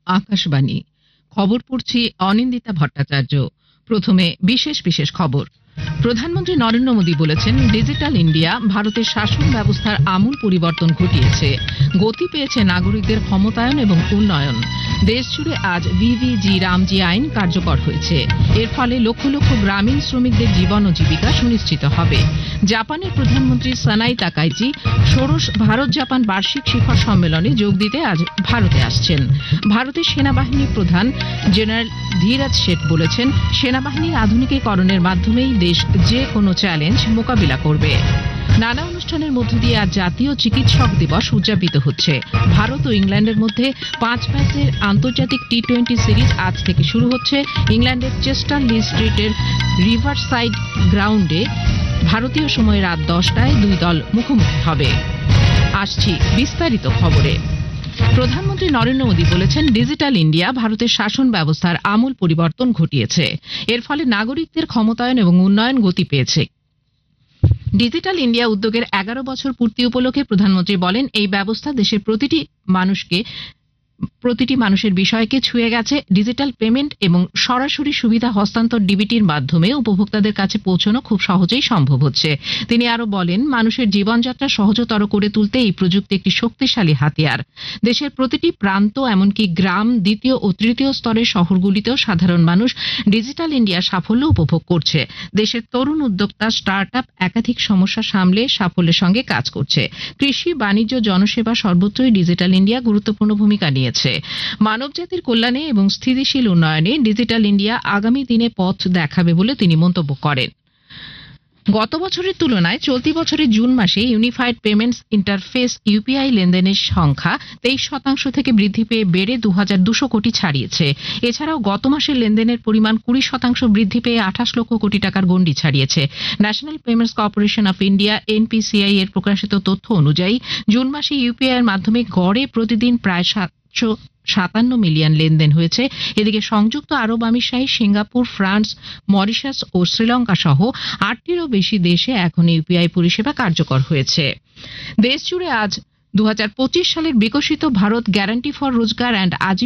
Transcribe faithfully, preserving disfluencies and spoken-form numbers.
আকাশবাণী। খবর পড়ছি অনিন্দিতা ভট্টাচার্য। প্রথমে বিশেষ বিশেষ খবর। প্রধানমন্ত্রী নরেন্দ্র মোদী বলেছেন, ডিজিটাল ইন্ডিয়া ভারতের শাসন ব্যবস্থার আমূল পরিবর্তন ঘটিয়েছে, গতি পেয়েছে নাগরিকদের ক্ষমতায়ন এবং উন্নয়ন। দেশ জুড়ে আজ ভিভিজি রামজি আইন কার্যকর হয়েছে। এর ফলে লক্ষ লক্ষ গ্রামীণ শ্রমিকদের জীবন ও জীবিকা সুনিশ্চিত হবে। জাপানের প্রধানমন্ত্রী সানাই তাকাইচি ষোড়শ ভারত জাপান বার্ষিক শিখর সম্মেলনে যোগ দিতে আজ ভারতে আসছেন। ভারতের সেনাবাহিনী প্রধান জেনারেল ধীরাজ শেঠ বলেছেন, সেনাবাহিনীর আধুনিকীকরণের মাধ্যমেই দেশ যে কোনো চ্যালেঞ্জ মোকাবিলা করবে। নানা অনুষ্ঠানের মধ্য দিয়ে আজ জাতীয় চিকিৎসক দিবস উদযাপিত হচ্ছে। ভারত ও ইংল্যান্ডের মধ্যে পাঁচ ম্যাচের আন্তর্জাতিক টি টোয়েন্টি সিরিজ আজ থেকে শুরু হচ্ছে। ইংল্যান্ডের চেস্টার লি স্ট্রিটের রিভারসাইড গ্রাউন্ডে ভারতীয় সময় রাত দশটায় দুই দল মুখোমুখি হবে। আসছি বিস্তারিত খবরে। প্রধানমন্ত্রী নরেন্দ্র মোদী বলেছেন, ডিজিটাল ইন্ডিয়া ভারতের শাসন ব্যবস্থার আমূল পরিবর্তন ঘটিয়েছে। এর ফলে নাগরিকদের ক্ষমতায়ন এবং উন্নয়ন গতি পেয়েছে। ডিজিটাল ইন্ডিয়া উদ্যোগের এগারো বছর পূর্তি উপলক্ষে প্রধানমন্ত্রী বলেন, এই ব্যবস্থা দেশের প্রতিটি মানুষকে প্রতিটি মানুষের বিষয়কে ছুঁয়ে গেছে। ডিজিটাল পেমেন্ট এবং সরাসরি সুবিধা হস্তান্তর ডিবিটির মাধ্যমে উপভোক্তাদের কাছে পৌঁছানো খুব সহজেই সম্ভব হচ্ছে। তিনি আরো বলেন, মানুষের জীবনযাত্রা সহজতর করে তুলতে এই প্রযুক্তি একটি শক্তিশালী হাতিয়ার। দেশের প্রতিটি প্রান্ত, এমনকি গ্রাম, দ্বিতীয় ও তৃতীয় স্তরের শহরগুলিতেও সাধারণ মানুষ ডিজিটাল ইন্ডিয়া সাফল্য উপভোগ করছে। দেশের তরুণ উদ্যোক্তা, স্টার্ট আপ একাধিক সমস্যা সামলে সাফল্যের সঙ্গে কাজ করছে। কৃষি, বাণিজ্য, জনসেবা সর্বত্রই ডিজিটাল ইন্ডিয়া গুরুত্বপূর্ণ ভূমিকা নিয়ে মানবজাতির কল্যাণে এবং স্থিতিশীল উন্নয়নে ডিজিটাল ইন্ডিয়া আগামী দিনে পথ দেখাবে বলে তিনি মন্তব্য করেন। গত বছরের তুলনায় চলতি বছরের জুন মাসে ইউনিফাইড পেমেন্টস ইন্টারফেস ইউপিআই লেনদেনের সংখ্যা তেইশ শতাংশ থেকে বৃদ্ধি পেয়ে বেড়ে দু হাজার দুশো কোটি ছাড়িয়েছে। এছাড়াও গত মাসের লেনদেনের পরিমাণ কুড়ি শতাংশ বৃদ্ধি পেয়ে আঠাশ লক্ষ কোটি টাকার গণ্ডি ছাড়িয়েছে। National payments corporation of India NPCI এর প্রকাশিত তথ্য অনুযায়ী জুন মাসে ইউপিআই এর মাধ্যমে গড়ে প্রতিদিন প্রায় সাতশো সাতান্ন মিলিয়ন লেনদেন হয়েছে। এদিকে সংযুক্ত আরব আমিরশাহী, সিঙ্গাপুর, ফ্রান্স, মরিশাস ও শ্রীলঙ্কা সহ আটটিরও বেশি দেশে এখন ইউপিআই পরিষেবা কার্যকর হয়েছে। দেশ জুড়ে আজ দু হাজার পঁচিশ সালের বিকশিত ভারত গ্যারান্টি ফর রোজগার অ্যান্ড